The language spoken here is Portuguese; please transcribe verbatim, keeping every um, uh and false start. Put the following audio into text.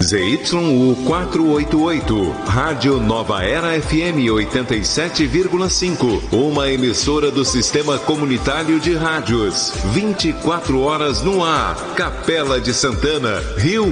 Z Y U quatrocentos e oitenta e oito, Rádio Nova Era F M oitenta e sete vírgula cinco, uma emissora do Sistema Comunitário de Rádios, vinte e quatro horas no ar, Capela de Santana, Rio